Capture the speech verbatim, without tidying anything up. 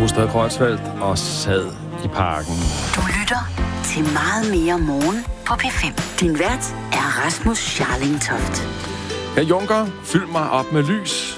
Gustaf Grønsvald og sad i parken. Du lytter til Meget mere morgen på P fem. Din vært er Rasmus Scharling Toft. Ja, Junker, fyld mig op med lys.